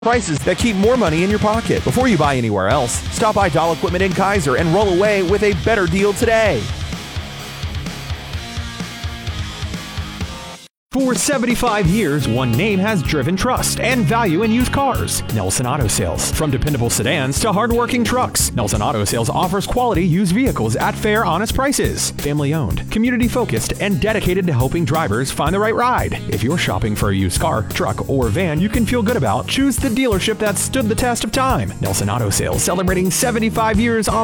prices that keep more money in your pocket. Before you buy anywhere else, stop by Dahl Equipment in Kaiser and roll away with a better deal today. For 75 years, one name has driven trust and value in used cars. Nelson Auto Sales. From dependable sedans to hardworking trucks, Nelson Auto Sales offers quality used vehicles at fair, honest prices. Family owned, community focused, and dedicated to helping drivers find the right ride. If you're shopping for a used car, truck, or van you can feel good about, choose the dealership that stood the test of time. Nelson Auto Sales, celebrating 75 years on